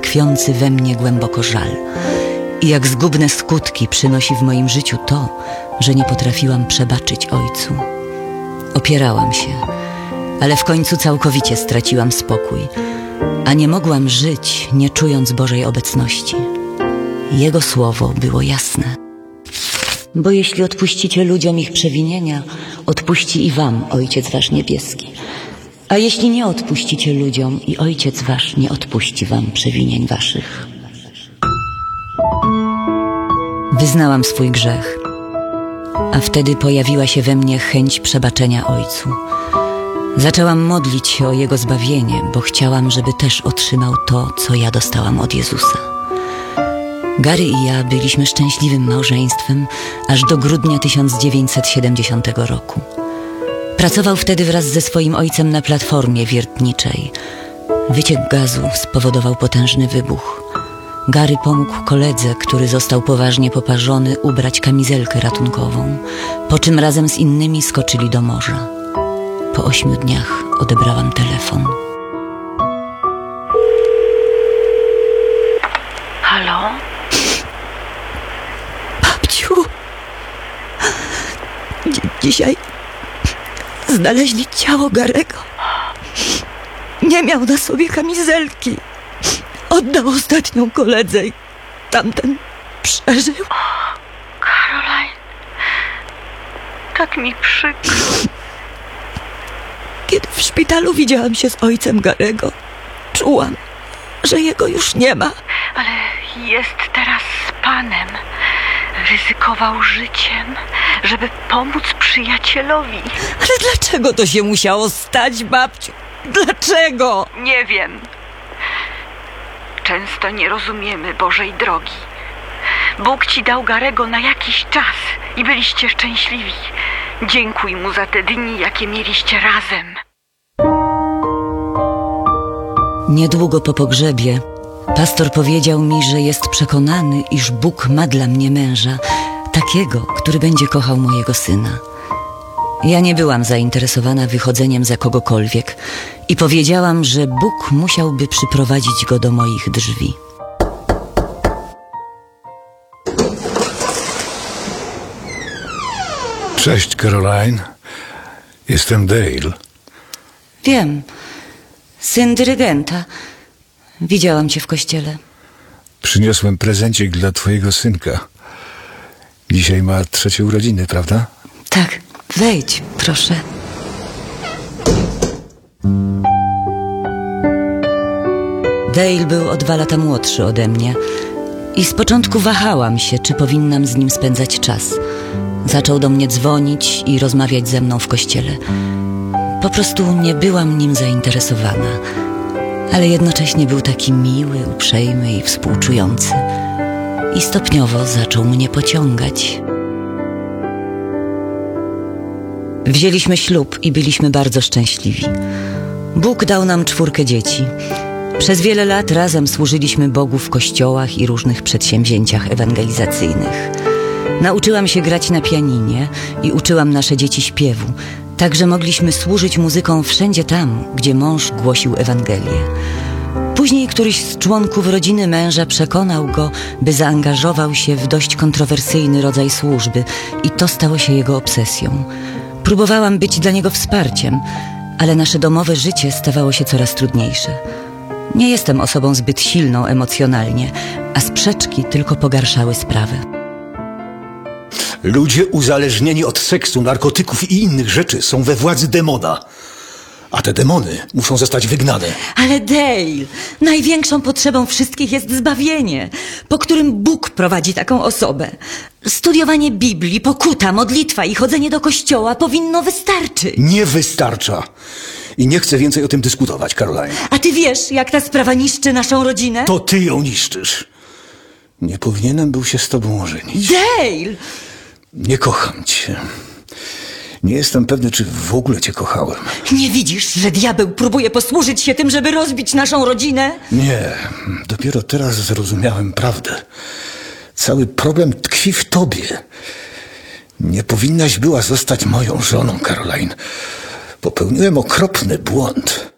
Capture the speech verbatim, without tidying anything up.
tkwiący we mnie głęboko żal. I jak zgubne skutki przynosi w moim życiu to, że nie potrafiłam przebaczyć ojcu. Opierałam się, ale w końcu całkowicie straciłam spokój, a nie mogłam żyć, nie czując Bożej obecności. Jego słowo było jasne. Bo jeśli odpuścicie ludziom ich przewinienia, odpuści i wam Ojciec wasz niebieski. A jeśli nie odpuścicie ludziom, i Ojciec wasz nie odpuści wam przewinień waszych. Wyznałam swój grzech, a wtedy pojawiła się we mnie chęć przebaczenia Ojcu. Zaczęłam modlić się o Jego zbawienie, bo chciałam, żeby też otrzymał to, co ja dostałam od Jezusa. Gary i ja byliśmy szczęśliwym małżeństwem aż do grudnia tysiąc dziewięćset siedemdziesiątego roku. Pracował wtedy wraz ze swoim ojcem na platformie wiertniczej. Wyciek gazu spowodował potężny wybuch. Gary pomógł koledze, który został poważnie poparzony, ubrać kamizelkę ratunkową, po czym razem z innymi skoczyli do morza. Po ośmiu dniach odebrałam telefon. Halo? Babciu, Dzi dzisiaj znaleźli ciało Garego. Nie miał na sobie kamizelki. Oddał ostatnią koledze i tamten przeżył. Caroline, tak mi przykro. Kiedy w szpitalu widziałam się z ojcem Garego, czułam, że jego już nie ma. Ale jest teraz z Panem. Ryzykował życiem, żeby pomóc przyjacielowi. Ale dlaczego to się musiało stać, babciu? Dlaczego? Nie wiem. Często nie rozumiemy Bożej drogi. Bóg ci dał Garego na jakiś czas i byliście szczęśliwi. Dziękuj mu za te dni, jakie mieliście razem. Niedługo po pogrzebie pastor powiedział mi, że jest przekonany, iż Bóg ma dla mnie męża, takiego, który będzie kochał mojego syna. Ja nie byłam zainteresowana wychodzeniem za kogokolwiek i powiedziałam, że Bóg musiałby przyprowadzić go do moich drzwi. Cześć, Caroline. Jestem Dale. Wiem, syn dyrygenta. Widziałam cię w kościele. Przyniosłem prezencik dla twojego synka. Dzisiaj ma trzecie urodziny, prawda? Tak, wejdź, proszę. Dale był o dwa lata młodszy ode mnie i z początku wahałam się, czy powinnam z nim spędzać czas. Zaczął do mnie dzwonić i rozmawiać ze mną w kościele. Po prostu nie byłam nim zainteresowana, ale jednocześnie był taki miły, uprzejmy i współczujący. I stopniowo zaczął mnie pociągać. Wzięliśmy ślub i byliśmy bardzo szczęśliwi. Bóg dał nam czwórkę dzieci. Przez wiele lat razem służyliśmy Bogu w kościołach i różnych przedsięwzięciach ewangelizacyjnych. Nauczyłam się grać na pianinie i uczyłam nasze dzieci śpiewu, tak że mogliśmy służyć muzyką wszędzie tam, gdzie mąż głosił Ewangelię. Później któryś z członków rodziny męża przekonał go, by zaangażował się w dość kontrowersyjny rodzaj służby i to stało się jego obsesją. Próbowałam być dla niego wsparciem, ale nasze domowe życie stawało się coraz trudniejsze. Nie jestem osobą zbyt silną emocjonalnie, a sprzeczki tylko pogarszały sprawę. Ludzie uzależnieni od seksu, narkotyków i innych rzeczy są we władzy demona. A te demony muszą zostać wygnane. Ale Dale, największą potrzebą wszystkich jest zbawienie, po którym Bóg prowadzi taką osobę. Studiowanie Biblii, pokuta, modlitwa i chodzenie do kościoła powinno wystarczyć. Nie wystarcza. I nie chcę więcej o tym dyskutować, Caroline. A ty wiesz, jak ta sprawa niszczy naszą rodzinę? To ty ją niszczysz. Nie powinienem był się z tobą ożenić. Dale! Nie kocham cię. Nie jestem pewny, czy w ogóle cię kochałem. Nie widzisz, że diabeł próbuje posłużyć się tym, żeby rozbić naszą rodzinę? Nie, dopiero teraz zrozumiałem prawdę. Cały problem tkwi w tobie. Nie powinnaś była zostać moją żoną, Caroline. Popełniłem okropny błąd.